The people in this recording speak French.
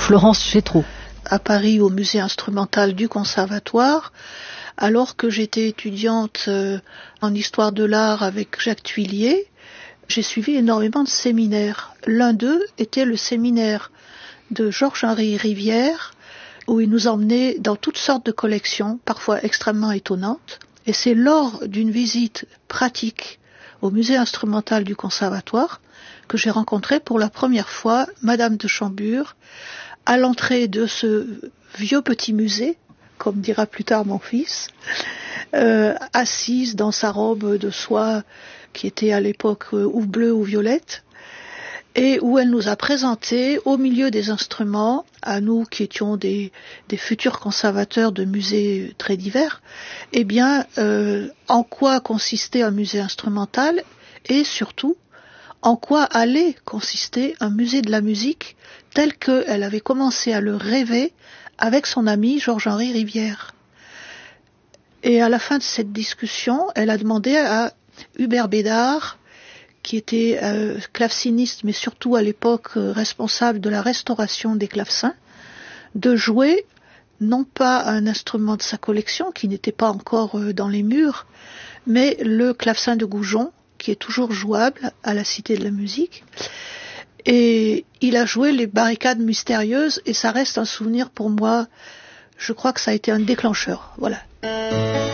Florence Gétraud. À Paris, au musée instrumental du Conservatoire, alors que j'étais étudiante en histoire de l'art avec Jacques Tuillier, j'ai suivi énormément de séminaires. L'un d'eux était le séminaire de Georges-Henri Rivière, où il nous emmenait dans toutes sortes de collections, parfois extrêmement étonnantes. Et c'est lors d'une visite pratique au musée instrumental du Conservatoire que j'ai rencontré pour la première fois Madame de Chambure à l'entrée de ce vieux petit musée, comme dira plus tard mon fils, assise dans sa robe de soie qui était à l'époque ou bleue ou violette, et où elle nous a présenté au milieu des instruments, à nous qui étions des futurs conservateurs de musées très divers, eh bien, en quoi consistait un musée instrumental et surtout en quoi allait consister un musée de la musique tel qu'elle avait commencé à le rêver avec son ami Georges-Henri Rivière. Et à la fin de cette discussion, elle a demandé à Hubert Bédard, qui était claveciniste, mais surtout à l'époque responsable de la restauration des clavecins, de jouer non pas un instrument de sa collection, qui n'était pas encore dans les murs, mais le clavecin de Goujon, qui est toujours jouable à la Cité de la Musique. Et il a joué les Barricades mystérieuses, et ça reste un souvenir pour moi. Je crois que ça a été un déclencheur. Voilà.